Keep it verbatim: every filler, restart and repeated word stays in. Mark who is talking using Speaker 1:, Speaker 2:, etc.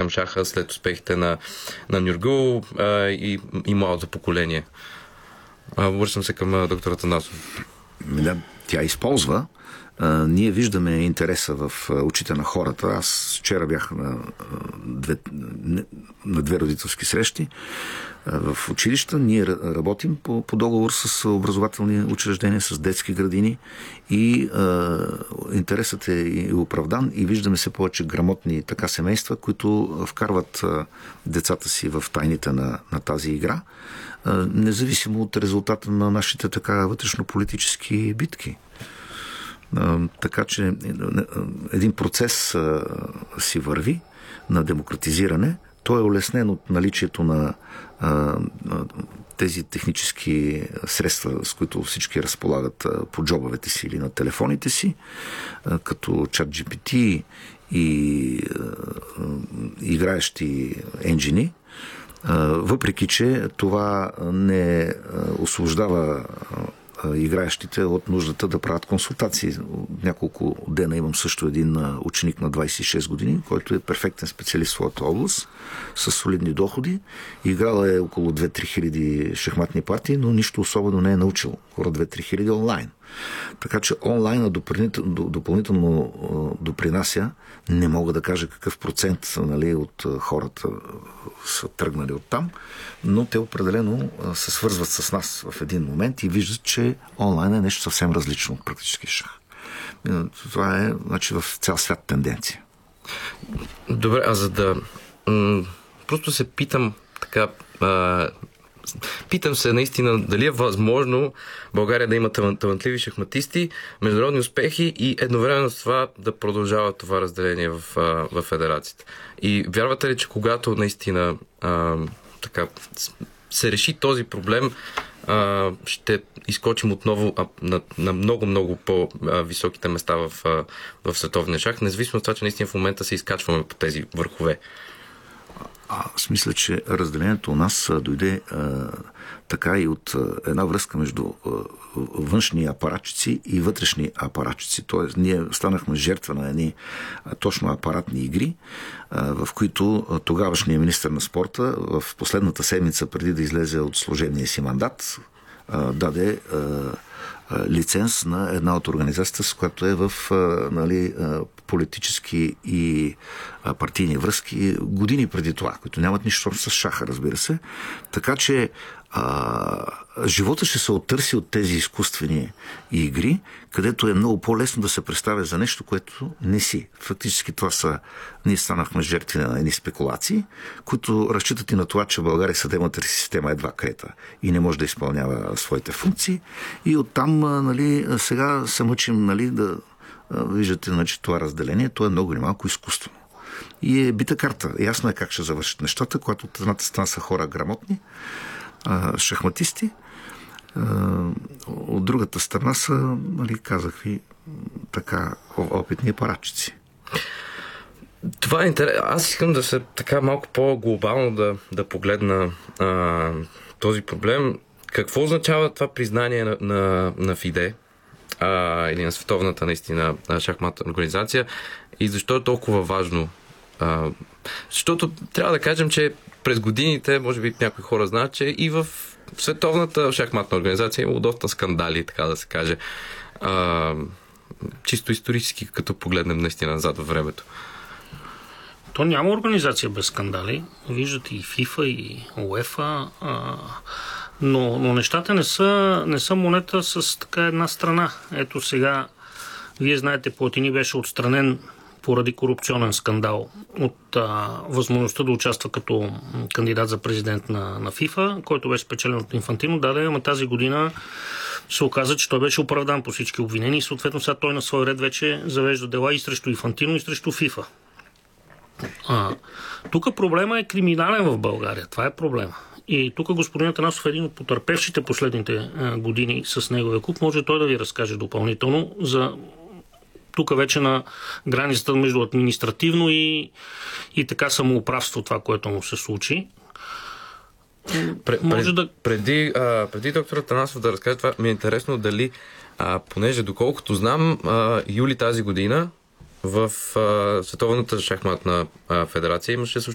Speaker 1: към шаха след успехите на, на Нюргъл а, и, и младото поколение? Връщам се към доктор Атанасов.
Speaker 2: Да, тя използва. А, ние виждаме интереса в очите на хората. Аз вчера бях на две, на две родителски срещи в училища. Ние работим по, по договор с образователни учреждения, с детски градини и а, интересът е оправдан и виждаме се повече грамотни така семейства, които вкарват а, децата си в тайните на, на тази игра, а, независимо от резултата на нашите така вътрешно-политически битки. А, така че един процес а, си върви на демократизиране. Той е улеснен от наличието на а, тези технически средства, с които всички разполагат а, по джобовете си или на телефоните си, а, като ChatGPT и а, играещи енджини. А, въпреки че това не освобождава играещите от нуждата да правят консултации. Няколко дена имам също един ученик на двайсет и шест години, който е перфектен специалист в своята област, с солидни доходи. Играла е около две-три хиляди шахматни партии, но нищо особено не е научил. Хора две-три хиляди онлайн. Така че онлайна допълнително допринася. Не мога да кажа какъв процент, нали, от хората са тръгнали от там, но те определено се свързват с нас в един момент и виждат, че онлайн е нещо съвсем различно от практически шах. Това е, значи, в цял свят тенденция.
Speaker 1: Добре, а за да м- просто се питам така, а, питам се наистина дали е възможно България да има талантливи шахматисти, международни успехи и едновременно с това да продължава това разделение в, в федерацията. И вярвате ли, че когато наистина а, така, се реши този проблем, а, ще изкочим отново а, на, на много-много по-високите места в, в световния шах, независимо от това, че наистина в момента се изкачваме по тези върхове?
Speaker 2: Аз мисля, че разделението у нас дойде а, така и от а, една връзка между а, външни апаратчици и вътрешни апаратчици. Тоест, ние станахме жертва на едни а, точно апаратни игри, а, в които а, тогавашният министър на спорта в последната седмица, преди да излезе от служебния си мандат, а, даде а, лиценз на една от организацията, с която е в, нали, политически и партийни връзки години преди това, които нямат нищо с шаха, разбира се. Така че а, живота ще се оттърси от тези изкуствени игри, където е много по-лесно да се представя за нещо, което не си. Фактически това са, ние станахме жертви на едни спекулации, които разчитат и на това, че в България съдебната система едва крета и не може да изпълнява своите функции. И оттам, нали, сега се мъчим, нали, да виждате, значи, това разделение, то е много или малко изкуствено. И е бита карта. Ясно е как ще завършат нещата, когато от едната страна са хора грамотни, шахматисти, от другата страна са, нали, казах ви, така, опитни апаратчици.
Speaker 1: Това е интересно. Аз искам да се така малко по-глобално да, да погледна а, този проблем. Какво означава това признание на, на, на ФИДЕ а, или на световната наистина шахматна организация и защо е толкова важно? А, защото трябва да кажем, че през годините, може би някои хора знаят, че и в световната шахматна организация е имало доста скандали, така да се каже. А, чисто исторически, като погледнем наистина назад във времето.
Speaker 3: То няма организация без скандали. Виждате и FIFA, и УЕФА. А, но, но нещата не са, не са монета с така една страна. Ето сега, вие знаете, Платини беше отстранен поради корупционен скандал от а, възможността да участва като кандидат за президент на, на FIFA, който беше спечелен от Инфантино. Да, да, ама тази година се оказа, че той беше оправдан по всички обвинения и съответно сега той на свой ред вече завежда дела и срещу Инфантино, и срещу FIFA. А, тук проблема е криминален в България. Това е проблема. И тук господин Атанасов е един от потърпевшите последните а, години с неговия клуб. Може той да ви разкаже допълнително за тук вече на границата между административно и, и така самоуправство, това, което му се случи.
Speaker 1: Пред,
Speaker 3: Може да...
Speaker 1: преди, а, преди доктор Атанасов да разкаже това, ми е интересно дали, а, понеже доколкото знам, а, юли тази година в а, Световната шахматна а, федерация имаше